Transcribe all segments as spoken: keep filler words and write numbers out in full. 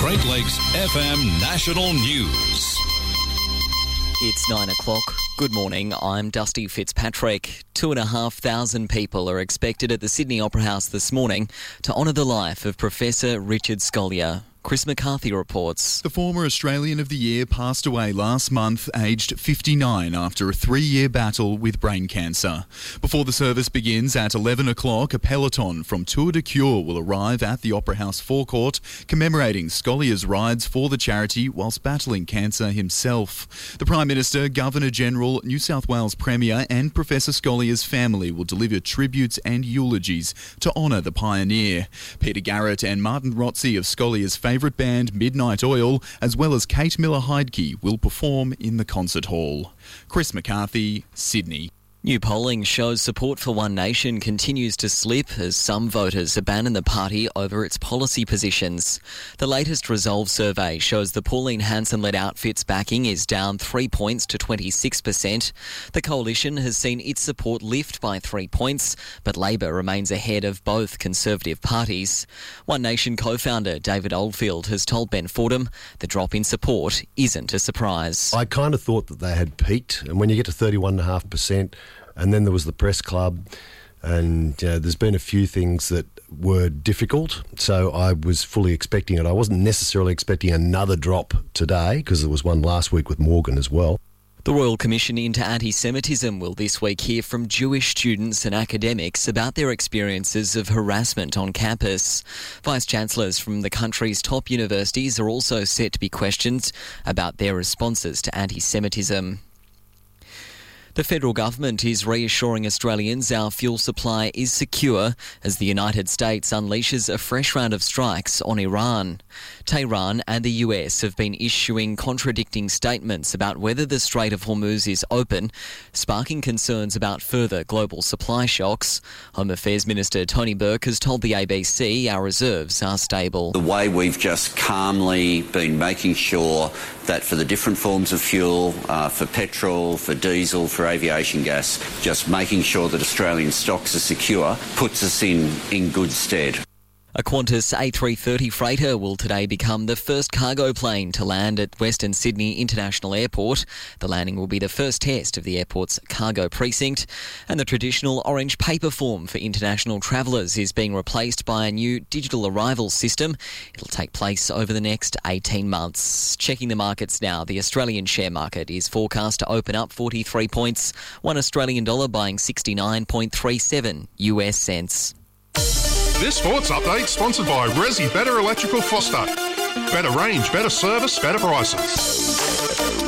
Great Lakes F M National News. It's nine o'clock. Good morning, I'm Dusty Fitzpatrick. Two and a half thousand people are expected at the Sydney Opera House this morning to honour the life of Professor Richard Scolyer. Chris McCarthy reports. The former Australian of the Year passed away last month, aged fifty-nine, after a three-year battle with brain cancer. Before the service begins at eleven o'clock, a peloton from Tour de Cure will arrive at the Opera House forecourt, commemorating Scolyer's rides for the charity whilst battling cancer himself. The Prime Minister, Governor-General, New South Wales Premier and Professor Scolyer's family will deliver tributes and eulogies to honour the pioneer. Peter Garrett and Martin Rotzi of Scolyer's favourite band Midnight Oil, as well as Kate Miller-Heidke, will perform in the concert hall. Chris McCarthy, Sydney. New polling shows support for One Nation continues to slip as some voters abandon the party over its policy positions. The latest Resolve survey shows the Pauline Hanson-led outfit's backing is down three points to twenty-six percent. The coalition has seen its support lift by three points, but Labor remains ahead of both Conservative parties. One Nation co-founder David Oldfield has told Ben Fordham the drop in support isn't a surprise. I kind of thought that they had peaked, and when you get to thirty-one point five percent, and then there was the press club, and you know, there's been a few things that were difficult, so I was fully expecting it. I wasn't necessarily expecting another drop today, because there was one last week with Morgan as well. The Royal Commission into Anti-Semitism will this week hear from Jewish students and academics about their experiences of harassment on campus. Vice-Chancellors from the country's top universities are also set to be questioned about their responses to anti-Semitism. The federal government is reassuring Australians our fuel supply is secure as the United States unleashes a fresh round of strikes on Iran. Tehran and the U S have been issuing contradicting statements about whether the Strait of Hormuz is open, sparking concerns about further global supply shocks. Home Affairs Minister Tony Burke has told the A B C our reserves are stable. The way we've just calmly been making sure that for the different forms of fuel, uh, for petrol, for diesel, for aviation gas, just making sure that Australian stocks are secure puts us in, in good stead. A Qantas A three thirty freighter will today become the first cargo plane to land at Western Sydney International Airport. The landing will be the first test of the airport's cargo precinct. And the traditional orange paper form for international travellers is being replaced by a new digital arrival system. It'll take place over the next eighteen months. Checking the markets now, the Australian share market is forecast to open up forty-three points, one Australian dollar buying sixty-nine point three seven U S cents. This sports update sponsored by Resi Better Electrical Foster. Better range, better service, better prices.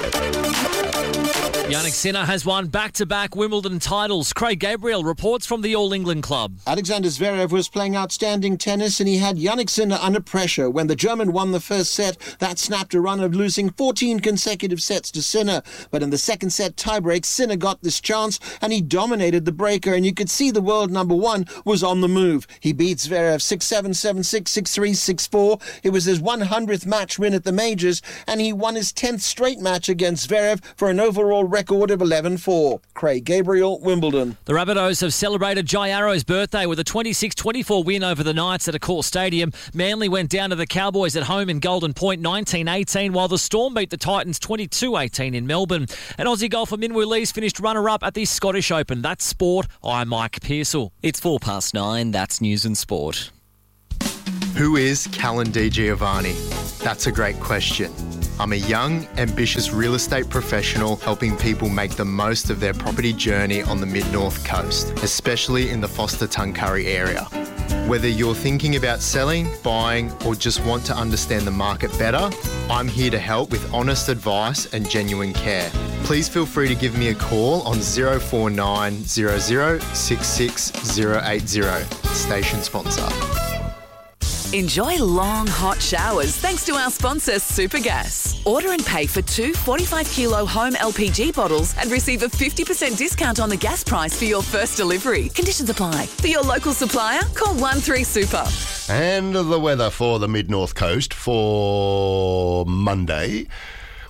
Jannik Sinner has won back-to-back Wimbledon titles. Craig Gabriel reports from the All England Club. Alexander Zverev was playing outstanding tennis and he had Jannik Sinner under pressure. When the German won the first set, that snapped a run of losing fourteen consecutive sets to Sinner. But in the second set tiebreak, Sinner got this chance and he dominated the breaker, and you could see the world number one was on the move. He beat Zverev six seven, seven six, six three, six four. It was his one hundredth match win at the majors, and he won his tenth straight match against Zverev for an overall record of eleven four. Craig Gabriel, Wimbledon. The Rabbitohs have celebrated Jai Arrow's birthday with a twenty-six twenty-four win over the Knights at Accor Stadium. Manly went down to the Cowboys at home in Golden Point nineteen eighteen, while the Storm beat the Titans twenty-two eighteen in Melbourne. And Aussie golfer Minwoo Lee's finished runner-up at the Scottish Open. That's sport. I'm Mike Pearsall. It's four past nine. That's news and sport. Who is Callan Di Giovanni? That's a great question. I'm a young, ambitious real estate professional helping people make the most of their property journey on the Mid-North Coast, especially in the Foster-Tuncurry area. Whether you're thinking about selling, buying, or just want to understand the market better, I'm here to help with honest advice and genuine care. Please feel free to give me a call on zero four nine zero zero six six zero eight zero. Station sponsor. Enjoy long, hot showers thanks to our sponsor, Supergas. Order and pay for two forty-five kilo home L P G bottles and receive a fifty percent discount on the gas price for your first delivery. Conditions apply. For your local supplier, call one three super. And the weather for the Mid-North Coast for Monday.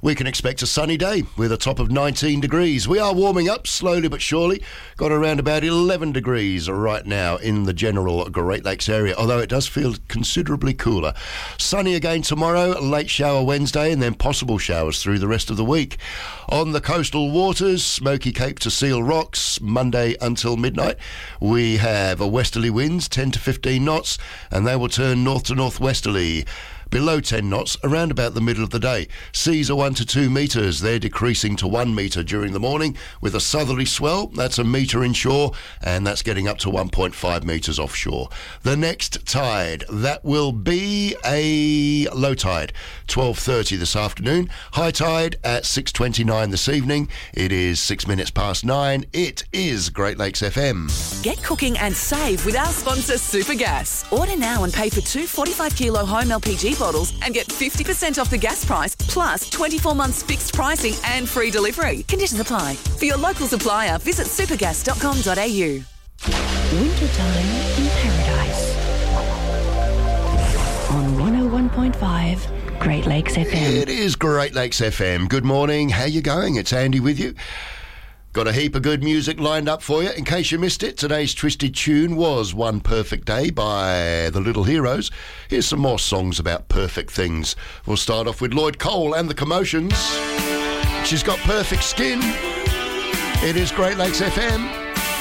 we can expect a sunny day with a top of nineteen degrees. We are warming up slowly but surely. Got around about eleven degrees right now in the general Great Lakes area, although it does feel considerably cooler. Sunny again tomorrow, late shower Wednesday, and then possible showers through the rest of the week. On the coastal waters, Smoky Cape to Seal Rocks, Monday until midnight, we have a westerly winds, ten to fifteen knots, and they will turn north to northwesterly. Below ten knots around about the middle of the day. Seas are one to two metres. They're decreasing to one metre during the morning with a southerly swell. That's a metre inshore, and that's getting up to one point five metres offshore. The next tide, that will be a low tide, twelve thirty this afternoon. High tide at six twenty-nine this evening. It is six minutes past nine. It is Great Lakes F M. Get cooking and save with our sponsor Supergas. Order now and pay for two forty-five kilo home L P G bottles and get fifty percent off the gas price, plus twenty-four months fixed pricing and free delivery. Conditions apply. For your local supplier, visit supergas dot com dot a u. Wintertime in Paradise. On one oh one point five Great Lakes F M. It is Great Lakes F M. Good morning. How you going? It's Andy with you. Got a heap of good music lined up for you. In case you missed it, today's twisted tune was One Perfect Day by the Little Heroes. Here's some more songs about perfect things. We'll start off with Lloyd Cole and the Commotions. She's Got Perfect Skin. It is Great Lakes F M.